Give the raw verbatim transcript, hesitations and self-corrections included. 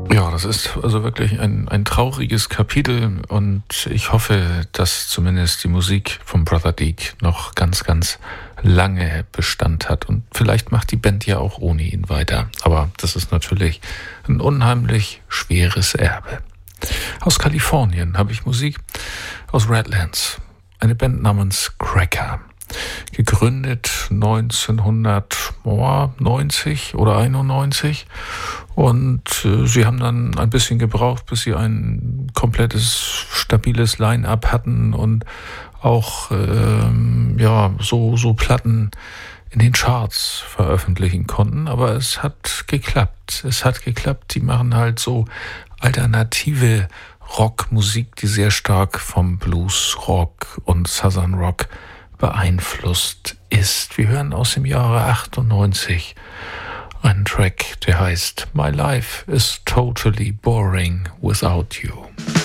Ja, das ist also wirklich ein, ein trauriges Kapitel und ich hoffe, dass zumindest die Musik von Brother Deke noch ganz, ganz lange Bestand hat und vielleicht macht die Band ja auch ohne ihn weiter. Aber das ist natürlich ein unheimlich schweres Erbe. Aus Kalifornien habe ich Musik aus Redlands, eine Band namens Cracker. Gegründet neunzehnhundertneunzig oder einundneunzig und äh, sie haben dann ein bisschen gebraucht, bis sie ein komplettes, stabiles Line-Up hatten und auch ähm, ja so so Platten in den Charts veröffentlichen konnten, aber es hat geklappt. Es hat geklappt. Die machen halt so alternative Rockmusik, die sehr stark vom Blues Rock und Southern Rock beeinflusst ist. Wir hören aus dem Jahre achtundneunzig einen Track, der heißt My Life is Totally Boring Without You.